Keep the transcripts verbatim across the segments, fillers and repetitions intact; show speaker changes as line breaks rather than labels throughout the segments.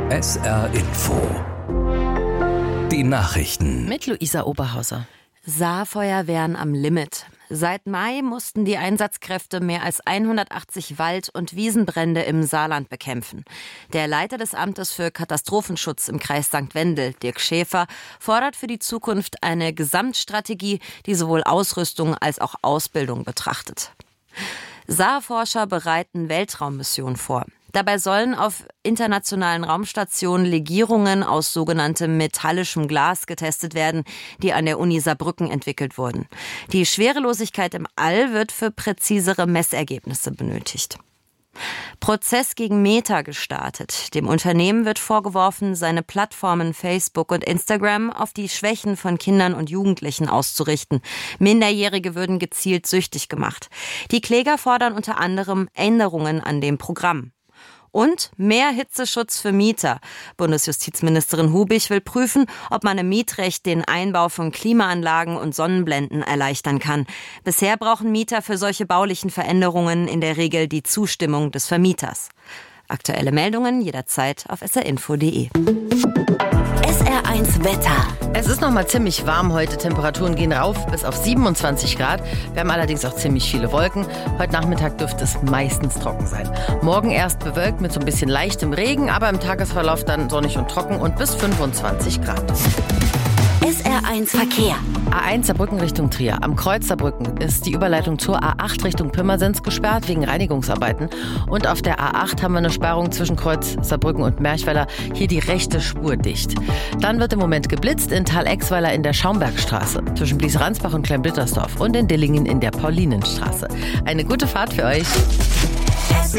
S R Info. Die Nachrichten.
Mit Luisa Oberhauser.
Saarfeuerwehren am Limit. Seit Mai mussten die Einsatzkräfte mehr als hundertachtzig Wald- und Wiesenbrände im Saarland bekämpfen. Der Leiter des Amtes für Katastrophenschutz im Kreis Sankt Wendel, Dirk Schäfer, fordert für die Zukunft eine Gesamtstrategie, die sowohl Ausrüstung als auch Ausbildung betrachtet. Saarforscher bereiten Weltraummissionen vor. Dabei sollen auf internationalen Raumstationen Legierungen aus sogenanntem metallischem Glas getestet werden, die an der Uni Saarbrücken entwickelt wurden. Die Schwerelosigkeit im All wird für präzisere Messergebnisse benötigt. Prozess gegen Meta gestartet. Dem Unternehmen wird vorgeworfen, seine Plattformen Facebook und Instagram auf die Schwächen von Kindern und Jugendlichen auszurichten. Minderjährige würden gezielt süchtig gemacht. Die Kläger fordern unter anderem Änderungen an dem Programm. Und mehr Hitzeschutz für Mieter. Bundesjustizministerin Hubich will prüfen, ob man im Mietrecht den Einbau von Klimaanlagen und Sonnenblenden erleichtern kann. Bisher brauchen Mieter für solche baulichen Veränderungen in der Regel die Zustimmung des Vermieters. Aktuelle Meldungen jederzeit auf s r info punkt d e.
S R eins Wetter.
Es ist noch mal ziemlich warm heute. Temperaturen gehen rauf bis auf siebenundzwanzig Grad. Wir haben allerdings auch ziemlich viele Wolken. Heute Nachmittag dürfte es meistens trocken sein. Morgen erst bewölkt mit so ein bisschen leichtem Regen, aber im Tagesverlauf dann sonnig und trocken und bis fünfundzwanzig Grad.
S R eins Verkehr.
A eins Saarbrücken Richtung Trier. Am Kreuz Saarbrücken ist die Überleitung zur A acht Richtung Pirmasens gesperrt wegen Reinigungsarbeiten. Und auf der A acht haben wir eine Sperrung zwischen Kreuz Saarbrücken und Merchweiler. Hier die rechte Spur dicht. Dann wird im Moment geblitzt in Tal-Exweiler in der Schaumbergstraße, zwischen Blies-Ransbach und Klein-Blittersdorf und in Dillingen in der Paulinenstraße. Eine gute Fahrt für euch.
S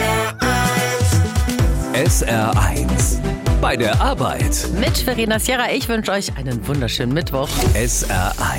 R eins. Bei der Arbeit.
Mit Verena Sierra, ich wünsche euch einen wunderschönen Mittwoch.
S R eins.